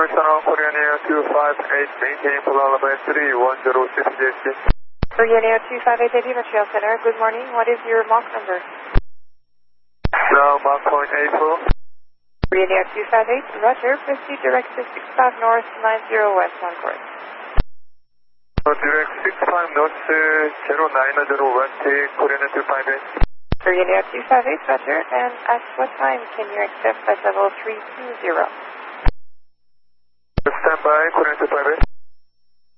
Personnel Korean Air 258, maintaining Palala by 3106 JC. Korean Air 258 Heavy Montreal Center, good morning. What is your Mach number? Now Mach point 84. Korean Air 258, roger. Proceed direct to 65 north, 90 west, on course. Direct 65 north, 090 west, Korean Air 258. Korean Air 258, roger. And at what time can you accept flight level 320? Stand by, Korean 258.